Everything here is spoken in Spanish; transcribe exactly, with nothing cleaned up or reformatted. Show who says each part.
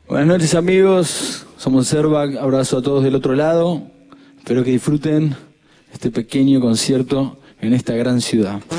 Speaker 1: Buenas noches, amigos, somos Servac, abrazo a todos del otro lado, espero que disfruten este pequeño concierto en esta gran ciudad.